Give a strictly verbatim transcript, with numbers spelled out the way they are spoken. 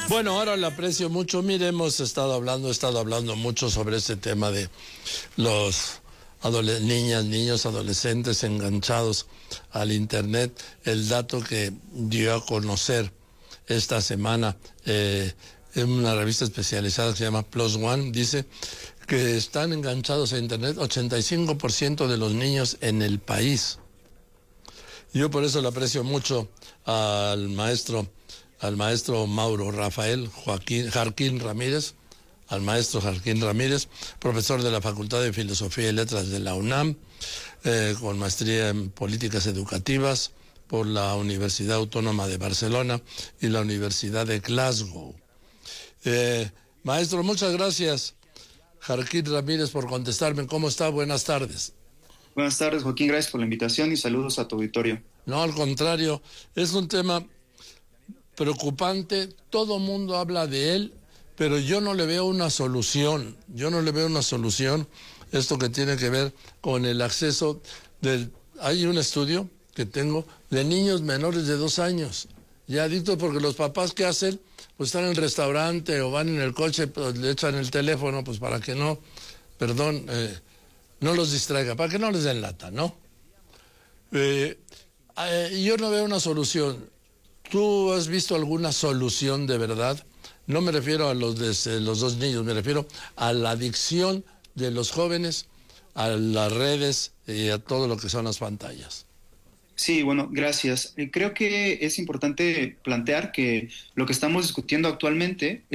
Bueno, ahora le aprecio mucho. Mire, hemos estado hablando, he estado hablando mucho sobre este tema de los adole- niñas, niños, adolescentes enganchados al Internet. El dato que dio a conocer esta semana eh, en una revista especializada que se llama Plus One, dice que están enganchados a Internet ochenta y cinco por ciento de los niños en el país. Yo por eso le aprecio mucho al maestro, al maestro Mauro Rafael Joaquín Jarquín Ramírez, al maestro Jarquín Ramírez, profesor de la Facultad de Filosofía y Letras de la UNAM, eh, con maestría en Políticas Educativas por la Universidad Autónoma de Barcelona y la Universidad de Glasgow. Eh, maestro, muchas gracias, Jarquín Ramírez, por contestarme. ¿Cómo está? Buenas tardes. Buenas tardes, Joaquín, gracias por la invitación y saludos a tu auditorio. No, al contrario, es un tema preocupante, todo mundo habla de él, pero yo no le veo una solución, yo no le veo una solución, esto que tiene que ver con el acceso del... Hay un estudio que tengo de niños menores de dos años, ya adictos, porque los papás, ¿qué hacen? Pues están en el restaurante o van en el coche, pues le echan el teléfono, pues para que no, perdón, eh, no los distraiga, para que no les den lata, ¿no? Eh, eh, yo no veo una solución. ¿Tú has visto alguna solución de verdad? No me refiero a los, de, los dos niños, me refiero a la adicción de los jóvenes a las redes y a todo lo que son las pantallas. Sí, bueno, gracias. Eh, creo que es importante plantear que lo que estamos discutiendo actualmente